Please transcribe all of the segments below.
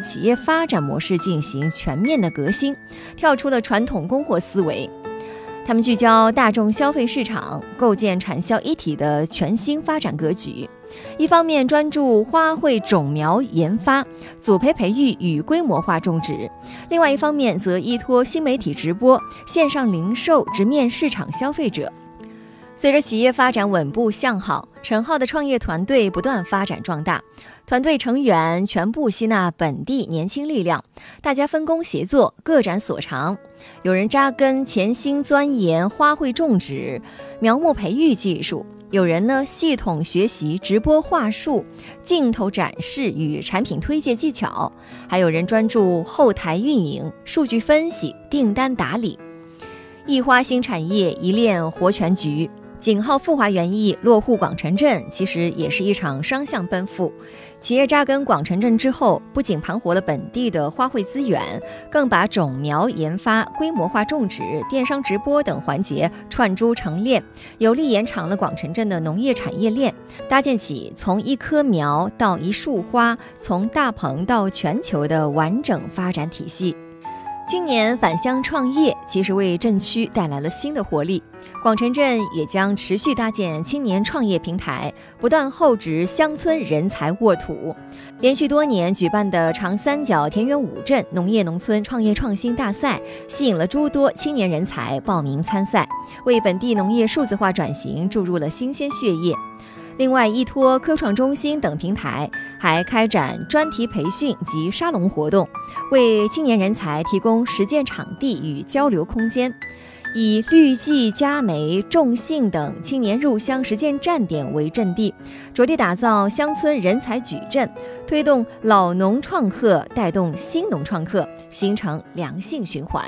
企业发展模式进行全面的革新，跳出了传统供货思维。他们聚焦大众消费市场，构建产销一体的全新发展格局。一方面专注花卉种苗研发、组培培育与规模化种植，另外一方面则依托新媒体直播、线上零售直面市场消费者。随着企业发展稳步向好，陈浩的创业团队不断发展壮大，团队成员全部吸纳本地年轻力量，大家分工协作，各展所长。有人扎根潜心钻研花卉种植、苗木培育技术，有人呢系统学习直播话术、镜头展示与产品推介技巧，还有人专注后台运营、数据分析、订单打理。一花新产业，一链活全局。景浩富华园艺落户广城镇，其实也是一场双向奔赴。企业扎根广城镇之后，不仅盘活了本地的花卉资源，更把种苗研发、规模化种植、电商直播等环节串珠成链，有力延长了广城镇的农业产业链，搭建起从一棵苗到一束花，从大棚到全球的完整发展体系。今年返乡创业其实为镇区带来了新的活力，广城镇也将持续搭建青年创业平台，不断厚植乡村人才沃土。连续多年举办的长三角田园五镇农业农村创业创新大赛，吸引了诸多青年人才报名参赛，为本地农业数字化转型注入了新鲜血液。另外，依托科创中心等平台，还开展专题培训及沙龙活动，为青年人才提供实践场地与交流空间。以绿稷、佳梅、种杏等青年入乡实践站点为阵地，着力打造乡村人才矩阵，推动老农创客带动新农创客，形成良性循环。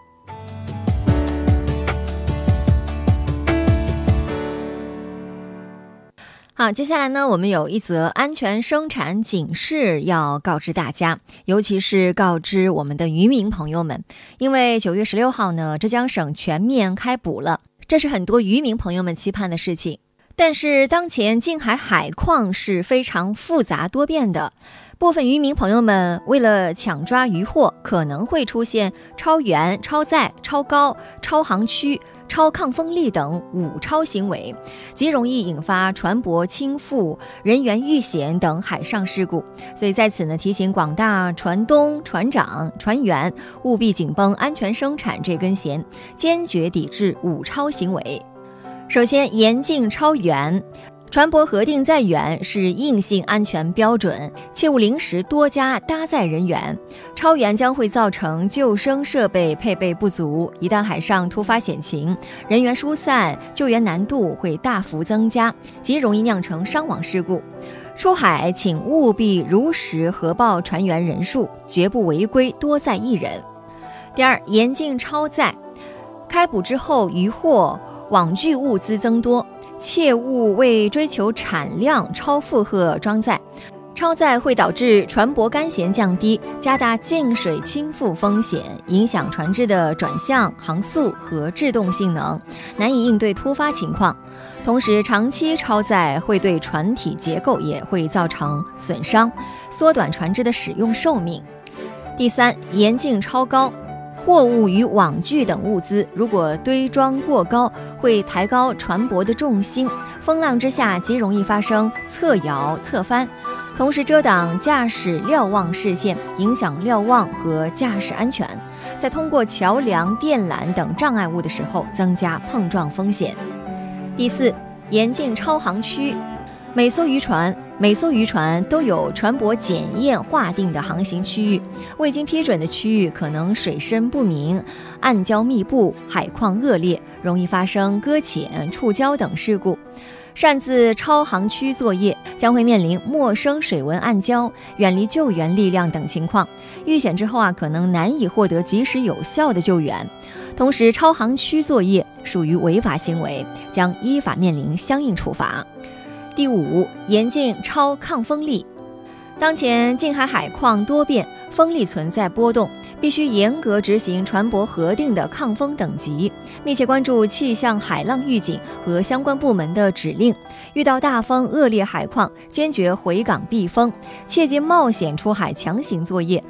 好，接下来呢，我们有一则安全生产警示要告知大家，尤其是告知我们的渔民朋友们，因为9月16号呢，浙江省全面开捕了，这是很多渔民朋友们期盼的事情。但是当前近海海况是非常复杂多变的，部分渔民朋友们为了抢抓渔获，可能会出现超员、超载、超高、超航区、超抗风力等5超行为，极容易引发船舶倾覆、人员遇险等海上事故。所以在此呢，提醒广大船东、船长、船员务必紧绷安全生产这根弦，坚决抵制5超行为。首先，严禁超员。船舶核定载员是硬性安全标准，切勿临时多加搭载人员。超员将会造成救生设备配备不足，一旦海上突发险情，人员疏散，救援难度会大幅增加，极容易酿成伤亡事故。出海请务必如实核报船员人数，绝不违规多载一人。第二，严禁超载。开捕之后，渔获、网具物资增多，切勿为追求产量超负荷装载。超载会导致船舶干舷降低，加大进水倾覆风险，影响船只的转向、航速和制动性能，难以应对突发情况。同时，长期超载会对船体结构也会造成损伤，缩短船只的使用寿命。第三，严禁超高。货物与网具等物资如果堆装过高，会抬高船舶的重心，风浪之下极容易发生侧摇、侧翻，同时遮挡驾驶瞭望视线，影响瞭望和驾驶安全。在通过桥梁、电缆等障碍物的时候，增加碰撞风险。第四，严禁超航区。每艘渔船都有船舶检验划定的航行区域，未经批准的区域可能水深不明、暗礁密布、海况恶劣，容易发生搁浅、触礁等事故。擅自超航区作业将会面临陌生水文暗礁、远离救援力量等情况，遇险之后可能难以获得及时有效的救援。同时，超航区作业属于违法行为，将依法面临相应处罚。第五，严禁超抗风力。当前近海海况多变，风力存在波动，必须严格执行船舶核定的抗风等级，密切关注气象海浪预警和相关部门的指令。遇到大风恶劣海况，坚决回港避风，切忌冒险出海强行作业，